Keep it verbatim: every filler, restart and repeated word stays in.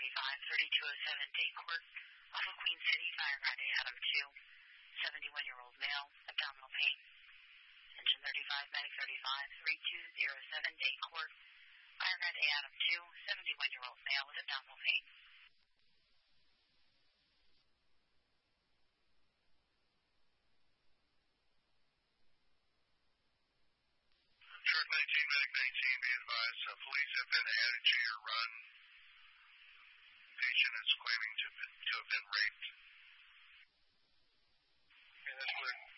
thirty-five, thirty-two oh seven Date Court, off of Queen City, firefighter Adam two, seventy-one-year-old male, abdominal pain. Engine thirty-five, medic thirty-five, thirty-two oh seven Date Court, firefighter Adam two, seventy-one-year-old male with abdominal pain. Truck nineteen, medic nineteen, be advised, uh, police have been added to your run. Patient is claiming to, to have been raped. Okay, that's weird.